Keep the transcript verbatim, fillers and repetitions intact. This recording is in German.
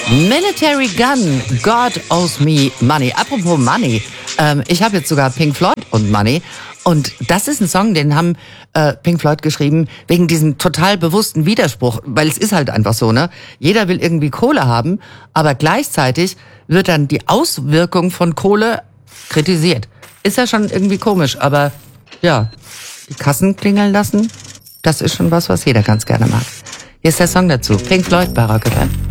Military Gun, God owes me money. Apropos Money, ähm, ich habe jetzt sogar Pink Floyd und Money. Und das ist ein Song, den haben äh, Pink Floyd geschrieben wegen diesem total bewussten Widerspruch. Weil es ist halt einfach so, ne? Jeder will irgendwie Kohle haben, aber gleichzeitig wird dann die Auswirkung von Kohle kritisiert. Ist ja schon irgendwie komisch, aber ja, die Kassen klingeln lassen, das ist schon was, was jeder ganz gerne mag. Hier ist der Song dazu. Pink Floyd bei Rock F M.